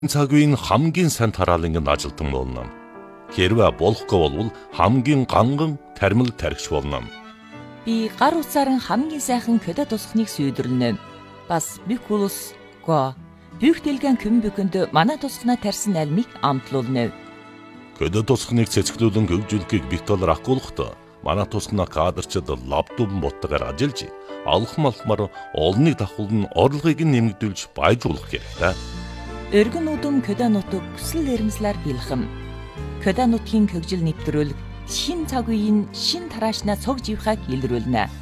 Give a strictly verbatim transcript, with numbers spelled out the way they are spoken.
цаг үеийн хамгийн сайн тараалангийн ажилтан болно. Хэрвээ болохгүй бол хамгийн ганган тармил тархич болно. Би гар утсаар хамгийн сайхан көдө тусахныг сүйдэрнэ. Бас бикулус го бүхтэлгэн көмбөкөнд манай тусахна тарсан альмыг амтлуулна. Көдө тусахныг цэцгэлүүлэн хөгжүүлэхийг битолор ахгуулахдаа манай тусахна кадрчид лаптоп боттогоор ажиллаж алхам алхмаар олныг давхуулн орлогыг нэмэгдүүлж баяжуулах хэрэгтэй. Өргөн удам көдө нутаг хүсэл эрмслэр бэлхэм. Көдө нутгийн хөгжил нэвтрүүлэг шин цаг үеийн шин тараашнаа цог живхаг илрүүлнэ.